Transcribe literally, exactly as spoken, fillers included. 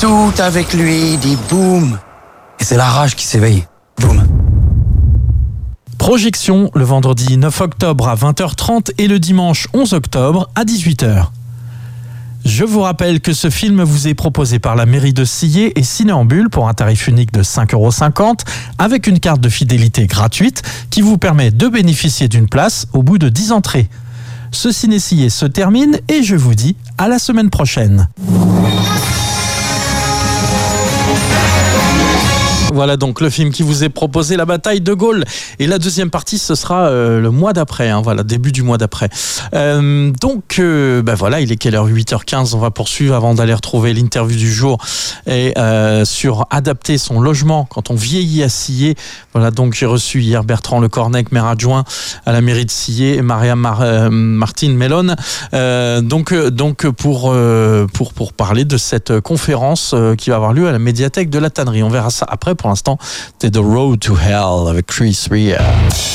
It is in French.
Tout avec lui dit boum. Et c'est la rage qui s'éveille. Boum. Projection le vendredi neuf octobre à vingt heures trente et le dimanche onze octobre à dix-huit heures. Je vous rappelle que ce film vous est proposé par la mairie de Sillé et Cinéambule pour un tarif unique de cinq euros cinquante avec une carte de fidélité gratuite qui vous permet de bénéficier d'une place au bout de dix entrées. Ce Ciné Sillé se termine et je vous dis à la semaine prochaine. Voilà donc le film qui vous est proposé, La bataille de Gaulle. Et la deuxième partie, ce sera euh, le mois d'après, hein, voilà, début du mois d'après. Euh, donc, euh, ben voilà, il est quelle heure ? huit heures quinze, on va poursuivre avant d'aller retrouver l'interview du jour et euh, sur adapter son logement quand on vieillit à Sillé. Voilà, donc j'ai reçu hier Bertrand Lecornec, maire adjoint à la mairie de Sillé, et Maria Mar- euh, Martine Mellon. Euh, donc, donc pour, euh, pour, pour parler de cette conférence euh, qui va avoir lieu à la médiathèque de la Tannerie. On verra ça après. Pour l'instant, c'est The Road to Hell avec Chris Rea.